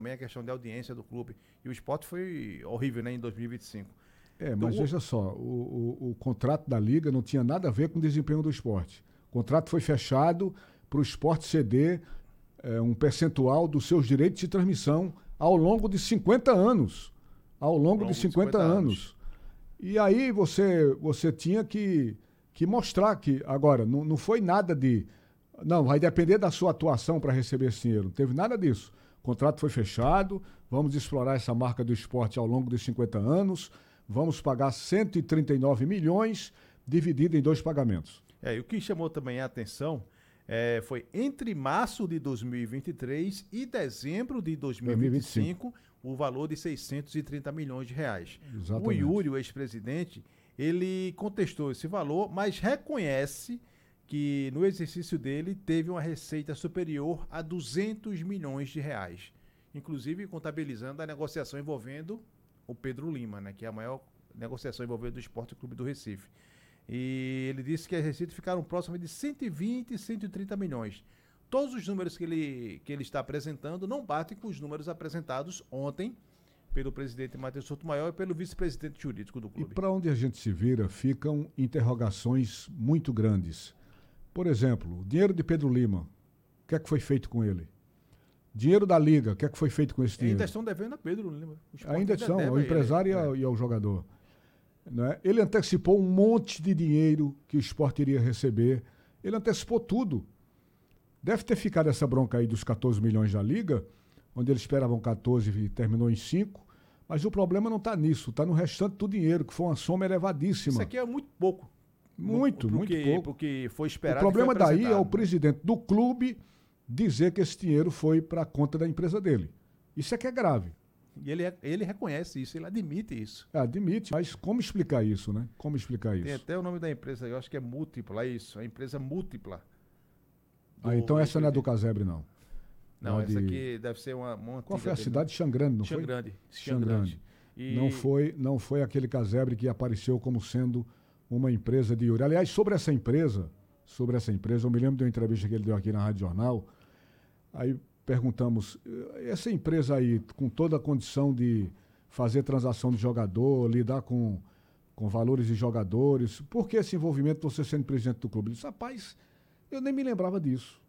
também a questão da audiência do clube. E o Sport foi horrível, né, em 2025. Mas veja só, o contrato da Liga não tinha nada a ver com o desempenho do Sport. O contrato foi fechado para o Sport ceder um percentual dos seus direitos de transmissão ao longo de 50 anos. Ao longo de 50 anos. E aí você tinha que mostrar que... Agora, não foi nada de... Não, vai depender da sua atuação para receber esse dinheiro. Não teve nada disso. O contrato foi fechado, vamos explorar essa marca do esporte ao longo de 50 anos, vamos pagar 139 milhões, dividido em 2 pagamentos. E o que chamou também a atenção foi entre março de 2023 e dezembro de 2025, o valor de 630 milhões de reais. Exatamente. O Yuri, o ex-presidente, ele contestou esse valor, mas reconhece que no exercício dele teve uma receita superior a 200 milhões de reais, inclusive contabilizando a negociação envolvendo o Pedro Lima, né, que é a maior negociação envolvendo o Esporte Clube do Recife. E ele disse que as receitas ficaram próximas de 120 e 130 milhões. Todos os números que ele está apresentando não batem com os números apresentados ontem pelo presidente Matheus Sotomayor e pelo vice-presidente jurídico do clube. E para onde a gente se vira, ficam interrogações muito grandes. Por exemplo, o dinheiro de Pedro Lima, o que é que foi feito com ele? Dinheiro da Liga, o que é que foi feito com esse dinheiro? Ainda estão devendo a Pedro Lima. Ainda são, ao empresário e ao jogador. Né? Ele antecipou um monte de dinheiro que o Sport iria receber. Ele antecipou tudo. Deve ter ficado essa bronca aí dos 14 milhões da Liga, onde eles esperavam 14 e terminou em 5. Mas o problema não está nisso, está no restante do dinheiro, que foi uma soma elevadíssima. Isso aqui é muito pouco. Muito pouco. Porque foi esperado. O problema daí é o presidente do clube dizer que esse dinheiro foi para a conta da empresa dele. Isso é que é grave. E ele reconhece isso, ele admite isso. Admite, mas como explicar isso, né? Como explicar isso? Tem até o nome da empresa, eu acho que é Múltipla, é isso, a empresa Múltipla. Então essa não é do Casebre, não. Não, essa aqui deve ser uma Qual foi a cidade? Xangrande, não foi? Xangrande. Não foi aquele Casebre que apareceu como sendo uma empresa de Yuri. Aliás, sobre essa empresa, eu me lembro de uma entrevista que ele deu aqui na Rádio Jornal, aí perguntamos, essa empresa aí, com toda a condição de fazer transação de jogador, lidar com valores de jogadores, por que esse envolvimento você sendo presidente do clube? Ele disse, rapaz, eu nem me lembrava disso.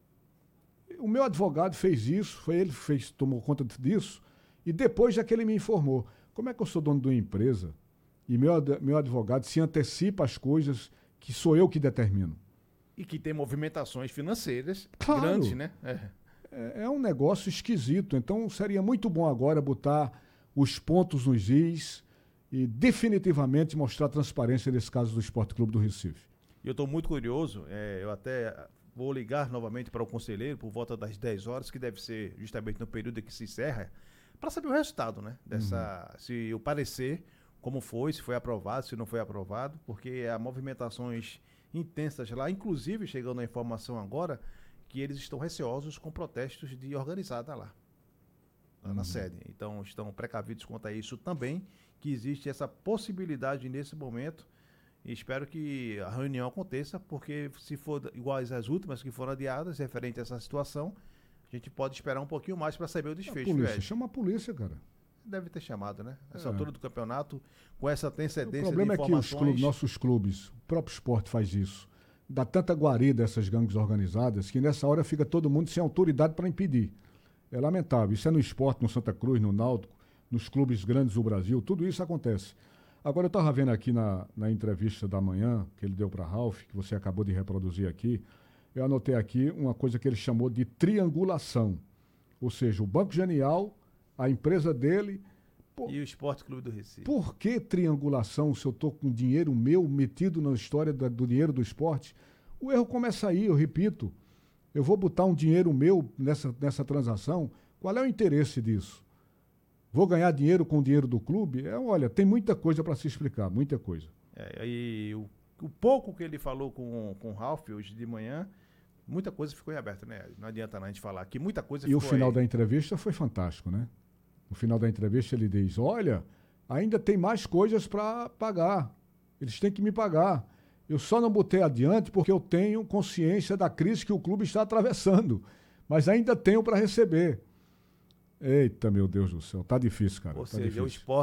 O meu advogado fez isso, foi ele que tomou conta disso, e depois já que ele me informou. Como é que eu sou dono de uma empresa e meu advogado se antecipa às coisas que sou eu que determino? E que tem movimentações financeiras claro, grandes, né? É um negócio esquisito. Então seria muito bom agora botar os pontos nos is e definitivamente mostrar transparência nesse caso do Esporte Clube do Recife. Eu estou muito curioso, eu até vou ligar novamente para o conselheiro por volta das 10 horas, que deve ser justamente no período em que se encerra, para saber o resultado, né? Se o parecer, como foi, se foi aprovado, se não foi aprovado, porque há movimentações intensas lá, inclusive chegando a informação agora que eles estão receosos com protestos de organizada lá na sede. Então estão precavidos quanto a isso também, que existe essa possibilidade nesse momento, e espero que a reunião aconteça, porque se for iguais às últimas que foram adiadas, referente a essa situação, a gente pode esperar um pouquinho mais para saber o desfecho. Chama a polícia, cara. Deve ter chamado, né? Essa altura do campeonato, com essa antecedência de informações... O problema é que nossos clubes, o próprio esporte faz isso. Dá tanta guarida a essas gangues organizadas que nessa hora fica todo mundo sem autoridade para impedir. É lamentável. Isso é no esporte, no Santa Cruz, no Náutico, nos clubes grandes do Brasil, tudo isso acontece. Agora eu estava vendo aqui na entrevista da manhã, que ele deu para Ralf, que você acabou de reproduzir aqui, eu anotei aqui uma coisa que ele chamou de triangulação. Ou seja, o Banco Genial, a empresa dele... E o Esporte Clube do Recife. Por que triangulação se eu estou com dinheiro meu metido na história do dinheiro do esporte? O erro começa aí, eu repito. Eu vou botar um dinheiro meu nessa transação. Qual é o interesse disso? Vou ganhar dinheiro com o dinheiro do clube? Olha, tem muita coisa para se explicar, muita coisa. E o pouco que ele falou com o Ralf hoje de manhã, muita coisa ficou em aberto, né? Não adianta a gente falar aqui, muita coisa ficou. E o final da entrevista foi fantástico, né? No final da entrevista ele diz, olha, ainda tem mais coisas para pagar. Eles têm que me pagar. Eu só não botei adiante porque eu tenho consciência da crise que o clube está atravessando. Mas ainda tenho para receber. Eita, meu Deus do céu. Tá difícil, cara. Ou tá seja, difícil. o esporte